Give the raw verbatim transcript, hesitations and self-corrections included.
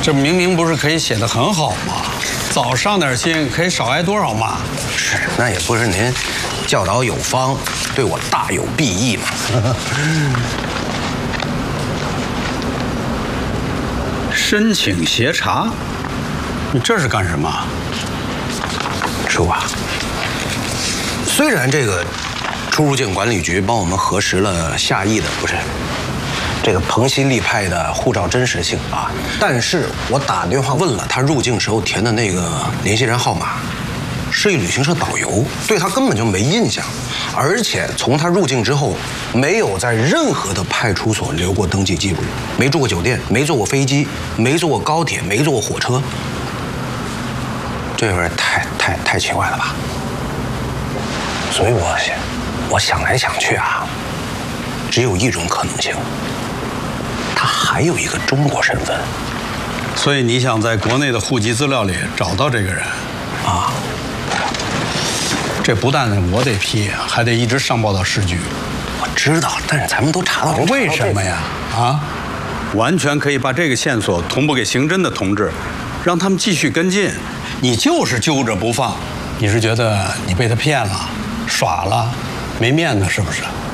这明明不是可以写得很好吗？早上点心可以少挨多少骂？ 是，那也不是您教导有方，对我大有裨益嘛。 申请协查，你这是干什么？ 叔啊，虽然这个出入境管理局帮我们核实了夏邑的不是这个彭新立派的护照真实性啊，但是我打电话问了他入境时候填的那个联系人号码，是一旅行社导游，对他根本就没印象，而且从他入境之后，没有在任何的派出所留过登记记录，没住过酒店，没坐过飞机，没坐过高铁，没坐过火车，这有点太太太奇怪了吧？所以我想，我想来想去啊，只有一种可能性，他还有一个中国身份。 所以你想在国内的户籍资料里找到这个人啊？ 这不但我得批，还得一直上报到市局。 我知道，但是咱们都查到， 为什么呀？啊，完全可以把这个线索同步给刑侦的同志，让他们继续跟进。你就是揪着不放，你是觉得你被他骗了、耍了，没面子是不是？